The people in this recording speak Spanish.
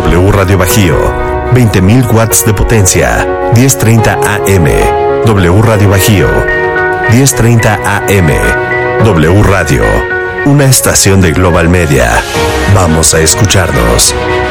W Radio Bajío, 20.000 watts de potencia, 1030 AM. W Radio Bajío, 1030 AM. W Radio, una estación de Global Media. Vamos a escucharnos.